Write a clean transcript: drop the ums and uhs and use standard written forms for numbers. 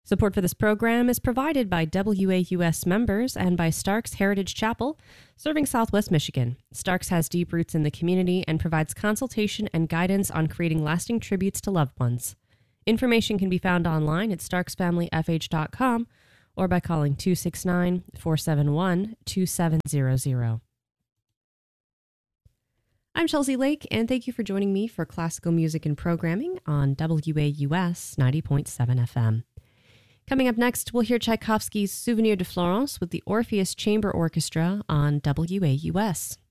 Support for this program is provided by WAUS members and by Starks Heritage Chapel, serving Southwest Michigan. Starks has deep roots in the community and provides consultation and guidance on creating lasting tributes to loved ones. Information can be found online at starksfamilyfh.com or by calling 269-471-2700. I'm Chelsea Lake, and thank you for joining me for classical music and programming on WAUS 90.7 FM. Coming up next, we'll hear Tchaikovsky's Souvenir de Florence with the Orpheus Chamber Orchestra on WAUS.